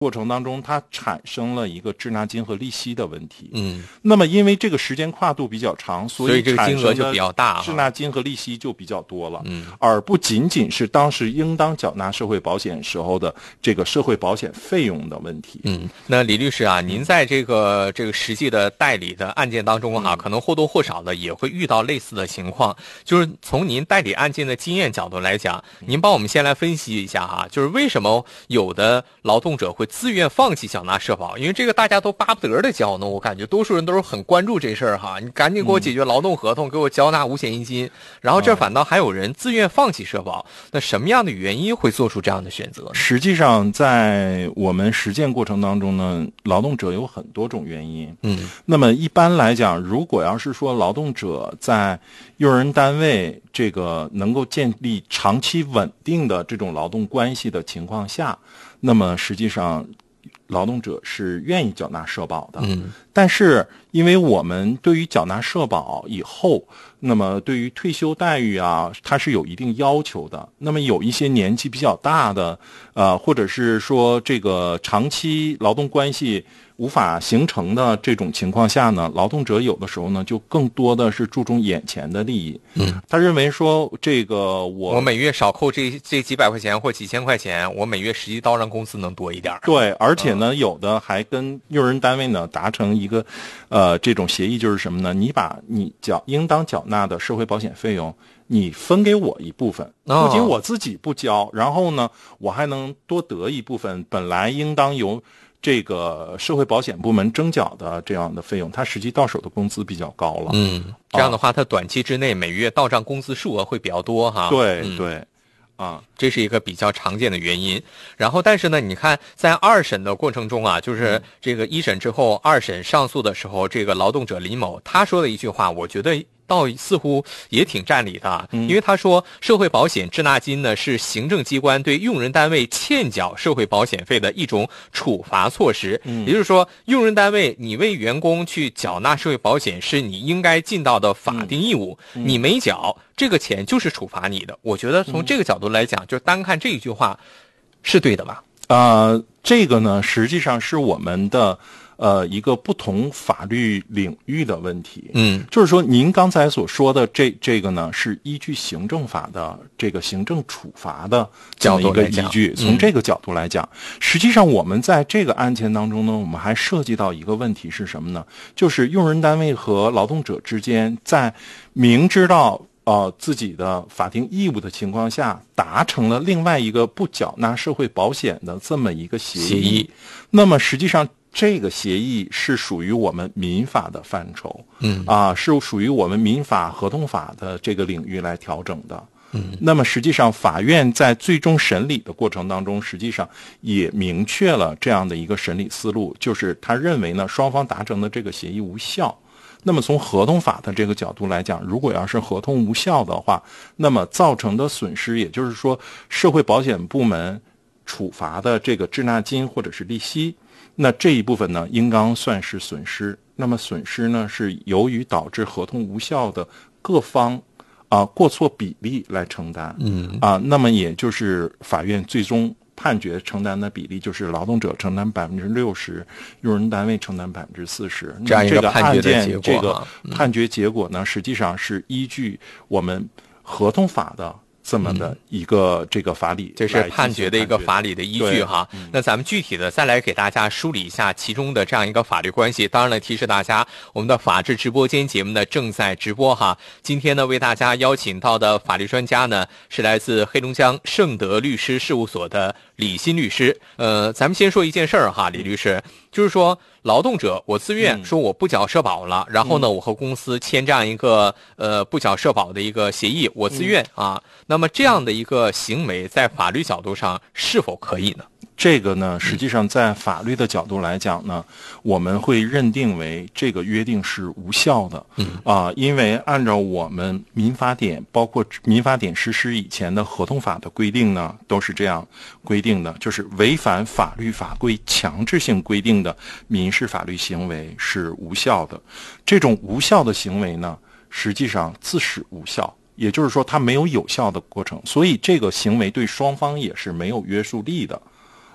过程当中，它产生了一个滞纳金和利息的问题。那么因为这个时间跨度比较长，所以这个金额就比较大， 滞纳金和利息就比较多了。而不仅仅是当时应当缴纳社会保险时候的这个社会保险费用的问题。 那李律师啊，您在这个实际的代理的案件当中可能或多或少的也会遇到类似的情况。就是从您代理案件的经验角度来讲，您帮我们先来分析一下就是为什么有的劳动者会自愿放弃缴纳社保？因为这个大家都巴不得的交呢，我感觉多数人都是很关注这事儿你赶紧给我解决劳动合同，给我交纳五险一金，然后这反倒还有人自愿放弃社保。那什么样的原因会做出这样的选择呢？ 实际上在我们实践过程当中呢，劳动者有很多种原因。那么一般来讲，如果要是说劳动者在用人单位这个能够建立长期稳定的这种劳动关系的情况下，那么实际上劳动者是愿意缴纳社保的。但是因为我们对于缴纳社保以后，那么对于退休待遇它是有一定要求的。那么有一些年纪比较大的或者是说这个长期劳动关系无法形成的这种情况下呢，劳动者有的时候呢就更多的是注重眼前的利益。他认为说这个我每月少扣这几百块钱或几千块钱，我每月实际到让工资能多一点。 对，而且呢有的还跟用人单位呢达成一个这种协议，就是什么呢？你把你应当缴纳的社会保险费用你分给我一部分，不仅我自己不交，然后呢我还能多得一部分本来应当由这个社会保险部门征缴的这样的费用，它实际到手的工资比较高了。 这样的话它短期之内每月到账工资数额会比较多对对。 这是一个比较常见的原因。然后但是呢，你看在二审的过程中就是这个一审之后二审上诉的时候，这个劳动者李某他说的一句话，我觉得倒似乎也挺占理的。因为他说社会保险滞纳金呢是行政机关对用人单位欠缴社会保险费的一种处罚措施。也就是说用人单位你为员工去缴纳社会保险是你应该尽到的法定义务，你没缴这个钱就是处罚你的。我觉得从这个角度来讲，就单看这一句话是对的吧？ 这个呢实际上是我们的一个不同法律领域的问题。就是说您刚才所说的这个呢是依据行政法的这个行政处罚的这么一个依据。从这个角度来讲，实际上我们在这个案件当中呢，我们还涉及到一个问题是什么呢？就是用人单位和劳动者之间在明知道自己的法定义务的情况下，达成了另外一个不缴纳社会保险的这么一个协议。那么实际上这个协议是属于我们民法的范畴，是属于我们民法合同法的这个领域来调整的。那么实际上法院在最终审理的过程当中，实际上也明确了这样的一个审理思路，就是他认为呢双方达成的这个协议无效。那么从合同法的这个角度来讲，如果要是合同无效的话，那么造成的损失，也就是说社会保险部门处罚的这个滞纳金或者是利息，那这一部分呢应当算是损失。那么损失呢是由于导致合同无效的各方过错比例来承担。那么也就是法院最终判决承担的比例就是劳动者承担60%，用人单位承担40%。 这样一个判决的结果， 这个判决结果呢，实际上是依据我们合同法的这么的一个这个法理， 这是判决的一个法理的依据那咱们具体的再来给大家梳理一下其中的这样一个法律关系。当然了，提示大家我们的法治直播间节目呢正在直播今天呢为大家邀请到的法律专家呢是来自黑龙江盛德律师事务所的李新律师。咱们先说一件事儿李律师，就是说劳动者我自愿说我不缴社保了，然后呢我和公司签这样一个不缴社保的一个协议，我自愿那么这样的一个行为在法律角度上是否可以呢？ 这个呢实际上在法律的角度来讲呢，我们会认定为这个约定是无效的。因为按照我们民法典，包括民法典实施以前的合同法的规定呢，都是这样规定的，就是违反法律法规强制性规定的民事法律行为是无效的。这种无效的行为呢，实际上自始无效，也就是说它没有有效的过程，所以这个行为对双方也是没有约束力的。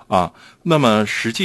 啊。那么实际